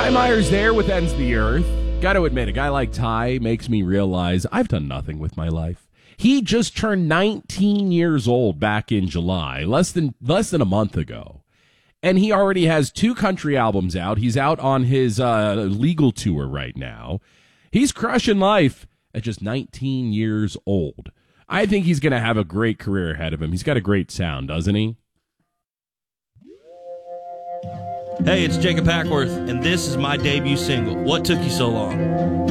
Ty Myers there with Ends the Earth. Got to admit, a guy like Ty makes me realize I've done nothing with my life. He just turned 19 years old back in July, less than a month ago. And he already has 2 country albums out. He's out on his legal tour right now. He's crushing life at just 19 years old. I think he's going to have a great career ahead of him. He's got a great sound, doesn't he? Hey, it's Jacob Hackworth, and this is my debut single, What Took You So Long?